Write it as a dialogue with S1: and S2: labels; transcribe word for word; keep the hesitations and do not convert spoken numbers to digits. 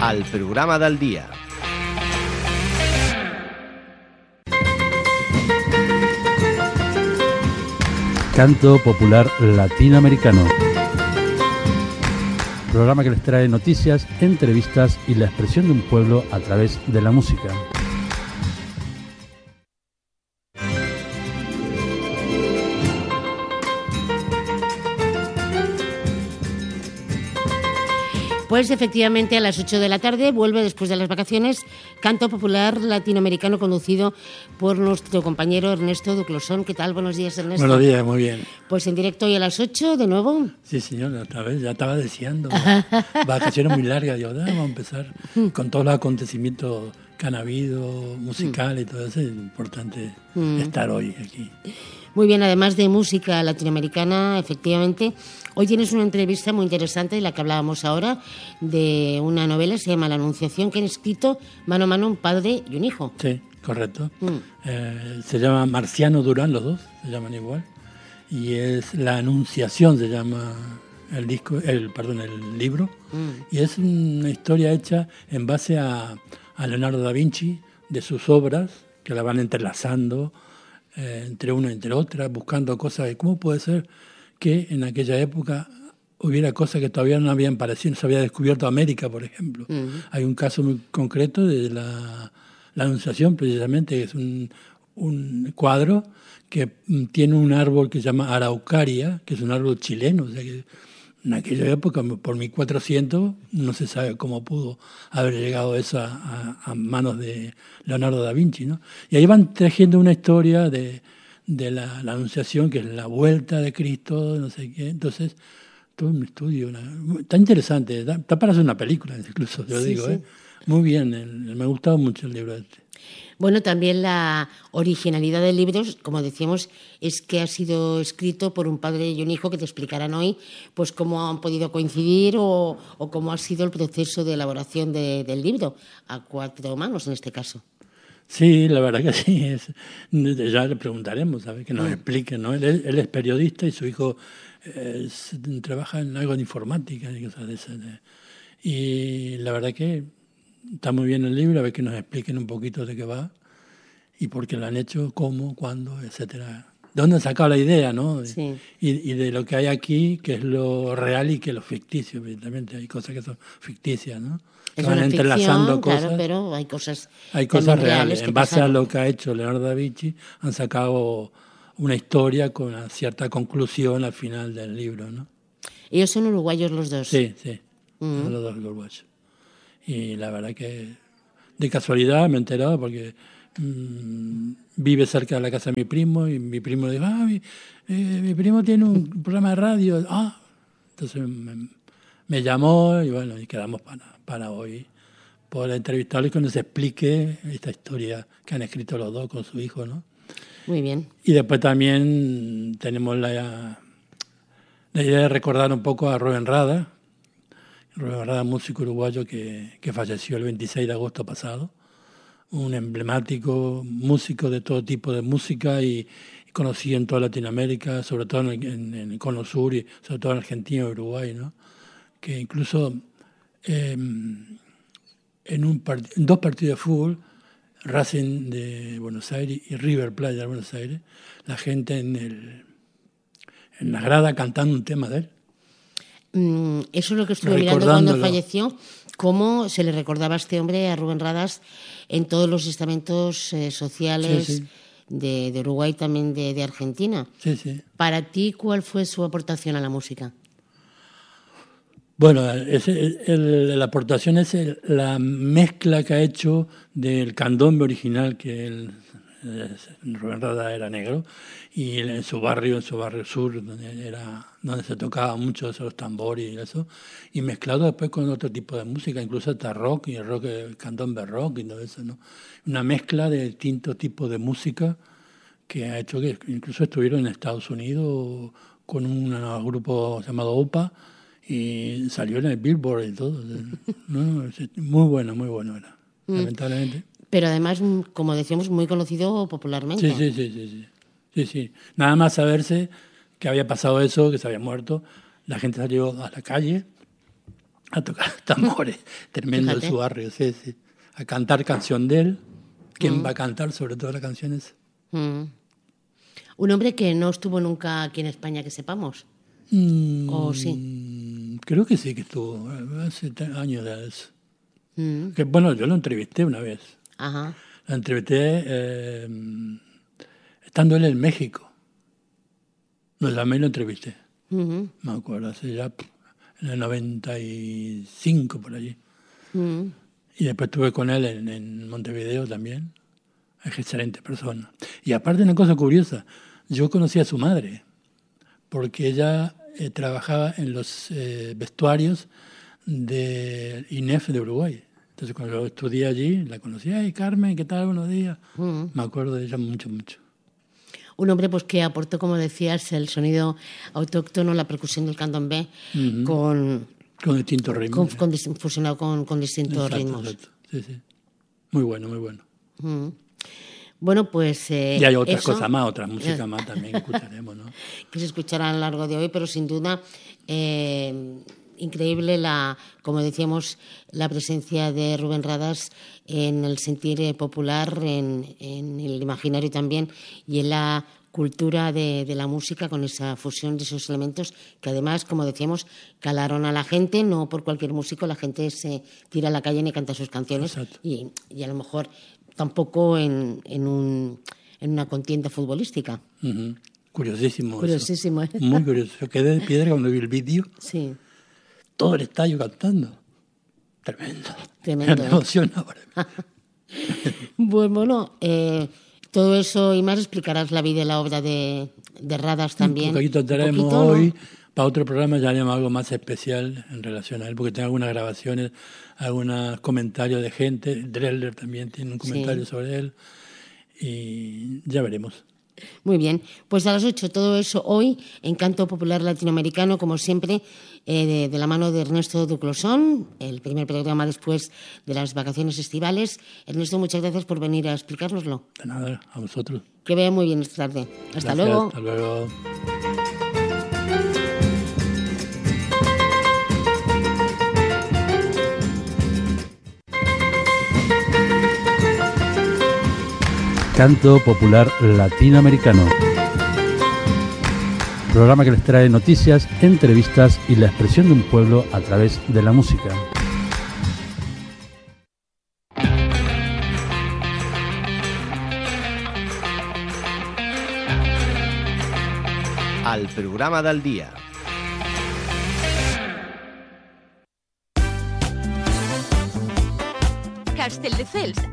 S1: al programa del dia.
S2: Canto popular latinoamericano. Programa que les trae noticias, entrevistas y la expresión de un pueblo a través de la música.
S3: Pues efectivamente a las ocho de la tarde vuelve, después de las vacaciones, Canto Popular Latinoamericano, conducido por nuestro compañero Ernesto Duclosón. ¿Qué tal? Buenos días, Ernesto.
S4: Buenos días, muy bien.
S3: Pues en directo hoy a las ocho de nuevo.
S4: Sí, señor, otra vez, ya estaba deseando. Vacaciones muy largas, digo, vamos a empezar con todos los acontecimientos que han habido, musicales y todo eso. Es importante mm. estar hoy aquí.
S3: Muy bien, además de música latinoamericana, efectivamente, hoy tienes una entrevista muy interesante de la que hablábamos ahora, de una novela, se llama La Anunciación, que han escrito mano a mano un padre y un hijo.
S4: Sí, correcto. Mm. Eh, se llama Marciano Durán, los dos se llaman igual, y es La Anunciación, se llama el disco, el perdón, el libro, mm. y es una historia hecha en base a, a Leonardo da Vinci, de sus obras, que la van entrelazando Eh, entre una y entre otra, buscando cosas de cómo puede ser que en aquella época hubiera cosas que todavía no habían aparecido, no se había descubierto América, por ejemplo. Uh-huh. Hay un caso muy concreto de la, la Anunciación, precisamente, que es un, un cuadro que tiene un árbol que se llama araucaria, que es un árbol chileno, o sea que en aquella época, por mil cuatrocientos, no se sabe cómo pudo haber llegado eso a, a, a manos de Leonardo da Vinci, ¿no? Y ahí van tejiendo una historia de, de la, la Anunciación, que es la vuelta de Cristo, no sé qué. Entonces, todo un estudio, una, está interesante, está, está para hacer una película, incluso, yo sí, digo, sí. ¿eh? Muy bien, el, me ha gustado mucho el libro este.
S3: Bueno, también la originalidad del libro, como decíamos, es que ha sido escrito por un padre y un hijo que te explicarán hoy pues cómo han podido coincidir o, o cómo ha sido el proceso de elaboración de, del libro, a cuatro manos en este caso.
S4: Sí, la verdad que sí. Es, ya le preguntaremos, ¿sabes? Que nos mm. explique, ¿no? Él, él es periodista y su hijo eh, trabaja en algo de informática y cosas de esas. Y la verdad que está muy bien el libro, a ver que nos expliquen un poquito de qué va y por qué lo han hecho, cómo, cuándo, etcétera. ¿De dónde han sacado la idea, no?
S3: Sí.
S4: Y, y de lo que hay aquí, que es lo real y que lo ficticio, evidentemente. Hay cosas que son ficticias, ¿no? Que
S3: es
S4: van
S3: una
S4: entrelazando
S3: ficción,
S4: cosas.
S3: Claro, pero hay cosas
S4: Hay cosas reales.
S3: reales
S4: En base pasaron. a lo que ha hecho Leonardo da Vinci, han sacado una historia con una cierta conclusión al final del libro, ¿no?
S3: Ellos son uruguayos los dos.
S4: Sí, sí, uh-huh. son los dos uruguayos. Y la verdad que de casualidad me he enterado porque mmm, vive cerca de la casa de mi primo y mi primo dijo, ah, mi, eh, mi primo tiene un programa de radio. Ah, entonces me, me llamó y bueno, y quedamos para, para hoy poder entrevistarlo y que nos explique esta historia que han escrito los dos con su hijo, ¿no?
S3: Muy bien.
S4: Y después también tenemos la, la idea de recordar un poco a Rubén Rada, Rubén Rada, músico uruguayo que, que falleció el veintiséis de agosto pasado, un emblemático músico de todo tipo de música y, y conocido en toda Latinoamérica, sobre todo en, en, en el Cono Sur y sobre todo en Argentina y Uruguay, ¿no? Que incluso eh, en, un part- en dos partidos de fútbol, Racing de Buenos Aires y River Plate de Buenos Aires, la gente en, el, en la grada cantando un tema de él.
S3: Eso es lo que estuve mirando cuando falleció, cómo se le recordaba a este hombre, a Rubén Radas, en todos los estamentos eh, sociales sí, sí. De, de Uruguay, también de, de Argentina.
S4: Sí, sí.
S3: Para ti, ¿cuál fue su aportación a la música?
S4: Bueno, es el, el, la aportación es el, la mezcla que ha hecho del candombe original, que él, Rubén Rada era negro, y en su barrio, en su barrio sur, donde era donde se tocaba mucho esos tambores y eso, y mezclado después con otro tipo de música, incluso hasta rock, y el rock, el candombe rock y todo eso, ¿no? Una mezcla de distintos tipos de música que ha hecho que incluso estuvieron en Estados Unidos con un grupo llamado O P A, y salió en el Billboard y todo. No, muy bueno, muy bueno era, mm. lamentablemente.
S3: Pero además, como decíamos, muy conocido popularmente.
S4: Sí, sí, sí, sí, sí, sí, sí. Nada más saberse que había pasado eso, que se había muerto, la gente salió a la calle a tocar tambores, tremendo en su barrio, sí, sí. A cantar canción de él. ¿Quién mm. va a cantar sobre todo las canciones?
S3: Mm. Un hombre que no estuvo nunca aquí en España, que sepamos.
S4: Mm,
S3: ¿O sí?
S4: Creo que sí que estuvo, hace años de eso.
S3: Mm.
S4: Que, bueno, yo lo entrevisté una vez.
S3: Ajá.
S4: Lo entrevisté eh, estando él en México. Lo llamé y lo entrevisté.
S3: Uh-huh.
S4: Me acuerdo, hace ya en el noventa y cinco por allí.
S3: Uh-huh.
S4: Y después estuve con él en, en Montevideo también. Es excelente persona. Y aparte una cosa curiosa, yo conocí a su madre, porque ella eh, trabajaba en los eh, vestuarios de I N E F de Uruguay. Entonces cuando yo estudié allí, la conocí. Ay, Carmen, ¿qué tal? Buenos días. Uh-huh. Me acuerdo de ella mucho, mucho.
S3: Un hombre pues que aportó, como decías, el sonido autóctono, la percusión del candombe, uh-huh. con...
S4: Con distintos ritmos.
S3: Con, con, fusionado con, con distintos
S4: exacto,
S3: ritmos.
S4: Exacto. Sí, sí. Muy bueno, muy bueno.
S3: Uh-huh. Bueno, pues... Eh,
S4: y hay otras
S3: eso,
S4: cosas más, otras músicas más también que escucharemos, ¿no?
S3: Que se escucharán a lo largo de hoy, pero sin duda... Eh, increíble, la, como decíamos, la presencia de Rubén Radas en el sentir popular, en, en el imaginario también y en la cultura de, de la música, con esa fusión de esos elementos que además, como decíamos, calaron a la gente. No por cualquier músico la gente se tira a la calle ni canta sus canciones y, y a lo mejor tampoco en, en, un, en una contienda futbolística.
S4: Uh-huh. Curiosísimo.
S3: Curiosísimo.
S4: Eso. Muy curioso. Yo quedé de piedra cuando vi el vídeo.
S3: Sí.
S4: Todo el estadio cantando. Tremendo.
S3: Tremendo.
S4: Me emociona ahora.
S3: Bueno, eh, todo eso y más explicarás la vida y la obra de, de Radas también.
S4: Un poquito tenemos poquito, hoy, ¿no? Para otro programa ya haremos algo más especial en relación a él, porque tengo algunas grabaciones, algunos comentarios de gente. Dreller también tiene un comentario sí. sobre él. Y ya veremos.
S3: Muy bien, pues a las ocho todo eso hoy en Canto Popular Latinoamericano, como siempre, eh, de, de la mano de Ernesto Duclosón, el primer programa después de las vacaciones estivales. Ernesto, muchas gracias por venir a explicárnoslo.
S4: De nada, a vosotros.
S3: Que vea muy bien esta tarde. Hasta
S4: gracias,
S3: luego.
S4: Hasta luego.
S2: Canto Popular Latinoamericano. Programa que les trae noticias, entrevistas y la expresión de un pueblo a través de la música.
S1: Al programa del día.
S5: Castelldefels,